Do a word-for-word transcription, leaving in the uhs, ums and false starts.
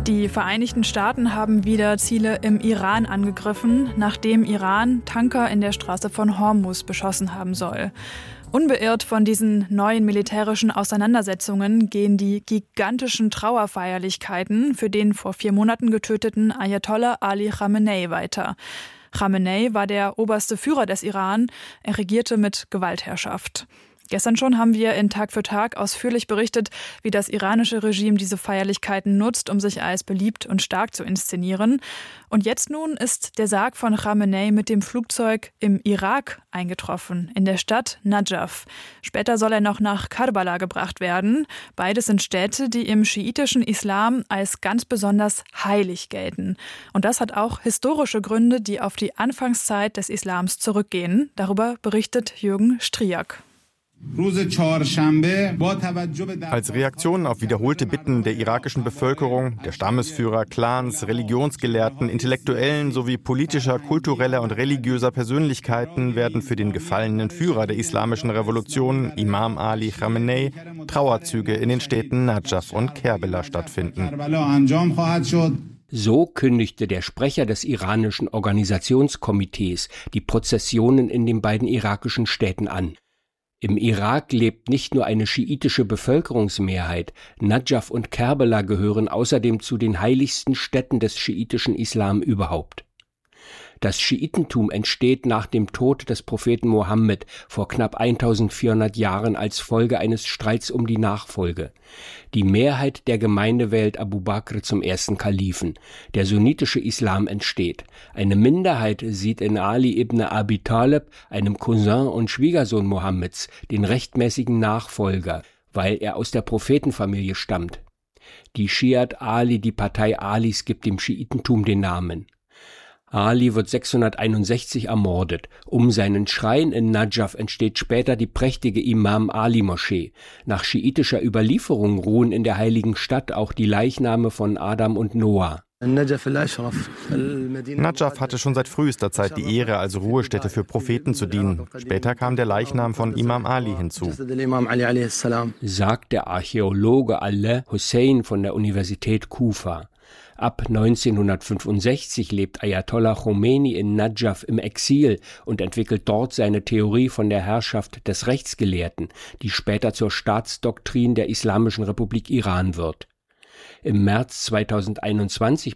Die Vereinigten Staaten haben wieder Ziele im Iran angegriffen, nachdem Iran Tanker in der Straße von Hormuz beschossen haben soll. Unbeirrt von diesen neuen militärischen Auseinandersetzungen gehen die gigantischen Trauerfeierlichkeiten für den vor vier Monaten getöteten Ayatollah Ali Khamenei weiter. Khamenei war der oberste Führer des Iran, er regierte mit Gewaltherrschaft. Gestern schon haben wir in Tag für Tag ausführlich berichtet, wie das iranische Regime diese Feierlichkeiten nutzt, um sich als beliebt und stark zu inszenieren. Und jetzt nun ist der Sarg von Khamenei mit dem Flugzeug im Irak eingetroffen, in der Stadt Najaf. Später soll er noch nach Karbala gebracht werden. Beides sind Städte, die im schiitischen Islam als ganz besonders heilig gelten. Und das hat auch historische Gründe, die auf die Anfangszeit des Islams zurückgehen. Darüber berichtet Jürgen Striak. Als Reaktion auf wiederholte Bitten der irakischen Bevölkerung, der Stammesführer, Clans, Religionsgelehrten, Intellektuellen sowie politischer, kultureller und religiöser Persönlichkeiten werden für den gefallenen Führer der islamischen Revolution, Imam Ali Khamenei, Trauerzüge in den Städten Najaf und Kerbela stattfinden. So kündigte der Sprecher des iranischen Organisationskomitees die Prozessionen in den beiden irakischen Städten an. Im Irak lebt nicht nur eine schiitische Bevölkerungsmehrheit, Najaf und Kerbela gehören außerdem zu den heiligsten Städten des schiitischen Islam überhaupt. Das Schiitentum entsteht nach dem Tod des Propheten Mohammed vor knapp eintausendvierhundert Jahren als Folge eines Streits um die Nachfolge. Die Mehrheit der Gemeinde wählt Abu Bakr zum ersten Kalifen. Der sunnitische Islam entsteht. Eine Minderheit sieht in Ali ibn Abi Talib, einem Cousin und Schwiegersohn Mohammeds, den rechtmäßigen Nachfolger, weil er aus der Prophetenfamilie stammt. Die Schiat Ali, die Partei Alis, gibt dem Schiitentum den Namen. Ali wird sechshunderteinundsechzig ermordet. Um seinen Schrein in Najaf entsteht später die prächtige Imam-Ali-Moschee. Nach schiitischer Überlieferung ruhen in der heiligen Stadt auch die Leichname von Adam und Noah. Najaf hatte schon seit frühester Zeit die Ehre, als Ruhestätte für Propheten zu dienen. Später kam der Leichnam von Imam Ali hinzu, sagt der Archäologe Allah Hussein von der Universität Kufa. Ab neunzehnhundertfünfundsechzig lebt Ayatollah Khomeini in Najaf im Exil und entwickelt dort seine Theorie von der Herrschaft des Rechtsgelehrten, die später zur Staatsdoktrin der Islamischen Republik Iran wird. Im März zweitausendeinundzwanzig